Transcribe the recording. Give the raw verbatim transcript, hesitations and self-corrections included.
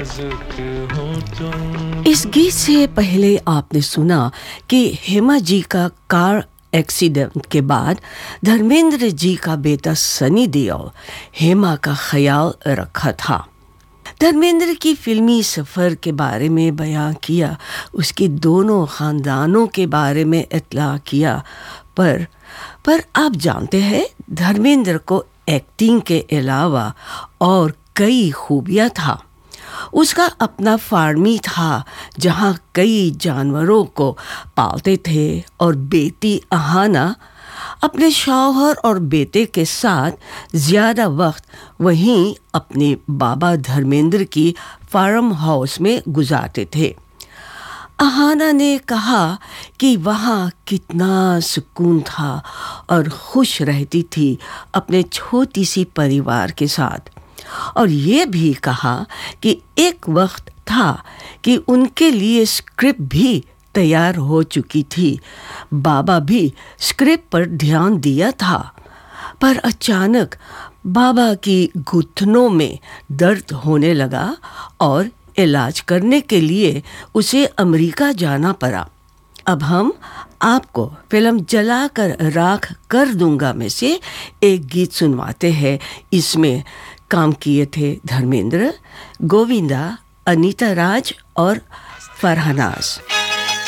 इस गीत से पहले आपने सुना कि हेमा जी का कार एक्सीडेंट के बाद धर्मेंद्र जी का बेटा सनी देओल हेमा का ख्याल रखा था। धर्मेंद्र की फिल्मी सफ़र के बारे में बयां किया, उसके दोनों ख़ानदानों के बारे में इत्तला किया, पर पर आप जानते हैं धर्मेंद्र को एक्टिंग के अलावा और कई खूबियाँ था। उसका अपना फार्मी था जहाँ कई जानवरों को पालते थे और बेटी अहाना अपने शौहर और बेटे के साथ ज़्यादा वक्त वहीं अपने बाबा धर्मेंद्र की फार्म हाउस में गुजारते थे। अहाना ने कहा कि वहाँ कितना सुकून था और खुश रहती थी अपने छोटी सी परिवार के साथ, और ये भी कहा कि एक वक्त था कि उनके लिए स्क्रिप्ट भी तैयार हो चुकी थी। बाबा भी स्क्रिप्ट पर ध्यान दिया था, पर अचानक बाबा की घुटनों में दर्द होने लगा और इलाज करने के लिए उसे अमेरिका जाना पड़ा। अब हम आपको फिल्म जलाकर राख कर दूंगा में से एक गीत सुनवाते हैं। इसमें काम किए थे धर्मेंद्र, गोविंदा, अनीता राज और फरहानाज।